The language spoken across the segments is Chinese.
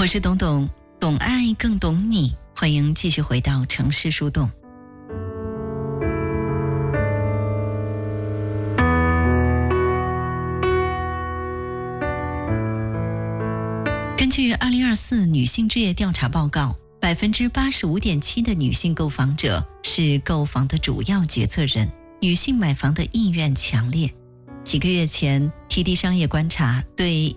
我是董董，懂爱更懂你，欢迎继续回到城市树洞。根据2024女性置业调查报告，85.7%的女性购房者是购房的主要决策人，女性买房的意愿强烈。几个月前 TD 商业观察对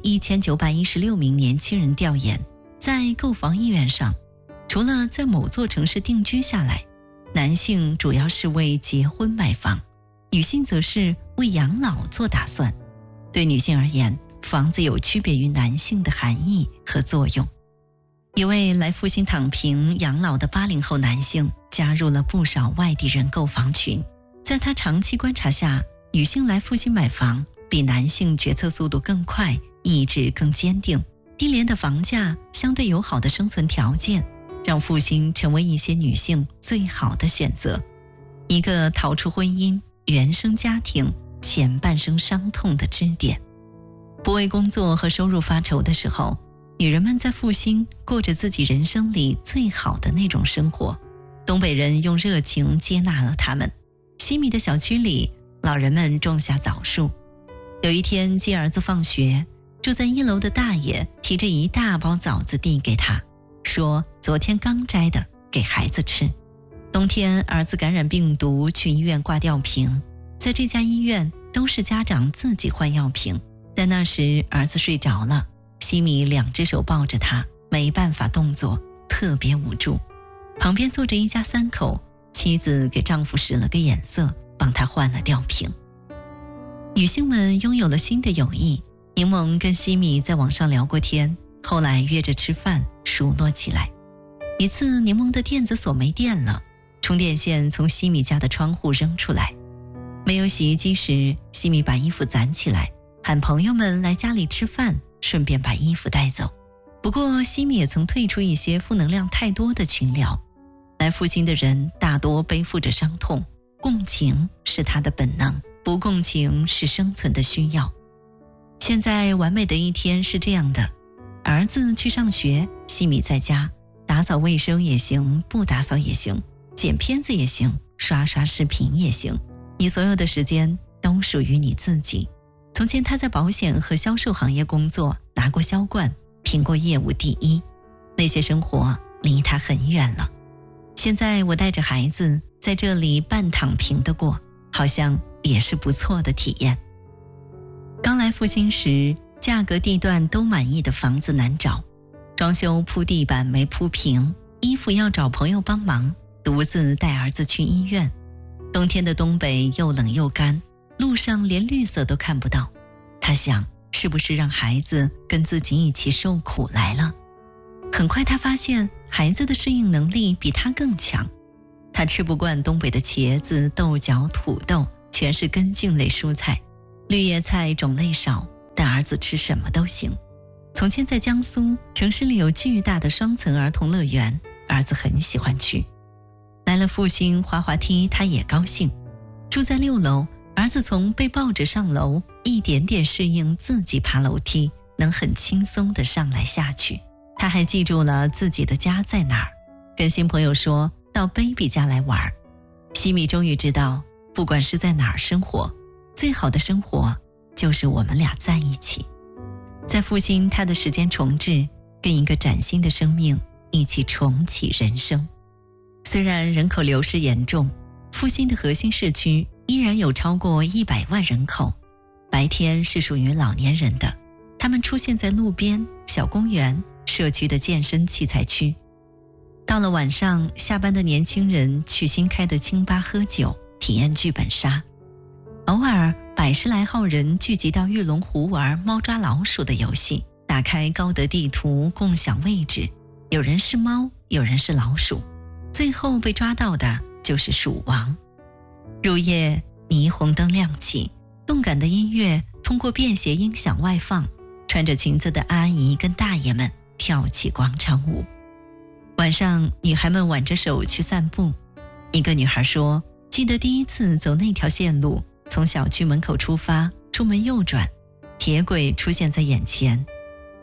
1916名年轻人调研，在购房意愿上，除了在某座城市定居下来，男性主要是为结婚买房，女性则是为养老做打算。对女性而言，房子有区别于男性的含义和作用。一位来复兴躺平养老的80后男性加入了不少外地人购房群。在他长期观察下，女性来复兴买房比男性决策速度更快，意志更坚定。低廉的房价，相对友好的生存条件，让复兴成为一些女性最好的选择。一个逃出婚姻、原生家庭、前半生伤痛的支点。不为工作和收入发愁的时候，女人们在复兴过着自己人生里最好的那种生活。东北人用热情接纳了他们。西米的小区里，老人们种下枣树。有一天接儿子放学，住在1楼的大爷提着一大包枣子递给他，说昨天刚摘的，给孩子吃。冬天儿子感染病毒去医院挂吊瓶，在这家医院都是家长自己换药瓶。但那时儿子睡着了，西米2只手抱着他，没办法动作，特别无助。旁边坐着一家3口，妻子给丈夫使了个眼色，帮他换了吊瓶。女性们拥有了新的友谊，柠檬跟西米在网上聊过天，后来约着吃饭，熟络起来。一次柠檬的电子锁没电了，充电线从西米家的窗户扔出来。没有洗衣机时，西米把衣服攒起来，喊朋友们来家里吃饭，顺便把衣服带走。不过西米也曾退出一些负能量太多的群聊。来复兴的人大多背负着伤痛，共情是他的本能，不共情是生存的需要。现在完美的一天是这样的：儿子去上学，西米在家，打扫卫生也行，不打扫也行，剪片子也行，刷刷视频也行。你所有的时间都属于你自己。从前他在保险和销售行业工作，拿过销冠，评过业务第1，那些生活离他很远了。现在我带着孩子在这里半躺平的过，好像也是不错的体验。刚来复兴时，价格地段都满意的房子难找，装修铺地板没铺平，衣服要找朋友帮忙，独自带儿子去医院。冬天的东北又冷又干，路上连绿色都看不到。他想，是不是让孩子跟自己一起受苦来了？很快他发现孩子的适应能力比他更强。他吃不惯东北的茄子、豆角、土豆，全是根茎类蔬菜，绿叶菜种类少，但儿子吃什么都行。从前在江苏，城市里有巨大的双层儿童乐园，儿子很喜欢去。来了复兴，滑滑梯他也高兴。住在6楼，儿子从被抱着上楼，一点点适应自己爬楼梯，能很轻松地上来下去。他还记住了自己的家在哪儿，跟新朋友说到 baby 家来玩。西米终于知道，不管是在哪儿生活，最好的生活就是我们俩在一起。在复兴，他的时间重置，跟一个崭新的生命一起重启人生。虽然人口流失严重，复兴的核心市区依然有超过100万人口，白天是属于老年人的，他们出现在路边、小公园、社区的健身器材区。到了晚上，下班的年轻人去新开的清吧喝酒，体验剧本杀。偶尔100来号人聚集到玉龙湖玩猫抓老鼠的游戏，打开高德地图共享位置，有人是猫，有人是老鼠，最后被抓到的就是鼠王。入夜，霓虹灯亮起，动感的音乐通过便携音响外放，穿着裙子的阿姨跟大爷们跳起广场舞。晚上，女孩们挽着手去散步。一个女孩说，记得第一次走那条线路，从小区门口出发，出门右转，铁轨出现在眼前。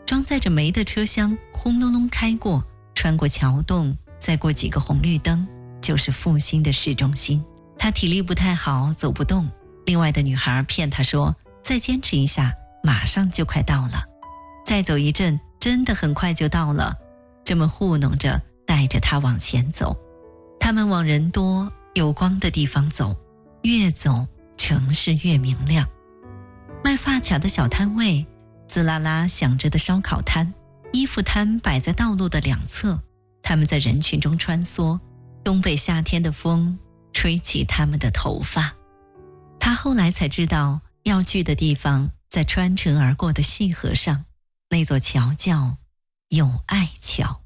装载着煤的车厢轰隆隆开过，穿过桥洞，再过几个红绿灯，就是复兴的市中心。他体力不太好，走不动。另外的女孩骗他说，再坚持一下，马上就快到了。再走一阵，真的很快就到了。这么糊弄着，带着他往前走。他们往人多有光的地方走，越走城市越明亮。卖发卡的小摊位，滋啦啦响着的烧烤摊，衣服摊摆在道路的两侧，他们在人群中穿梭，东北夏天的风吹起他们的头发。他后来才知道，要去的地方在穿城而过的细河上，那座桥叫友爱桥。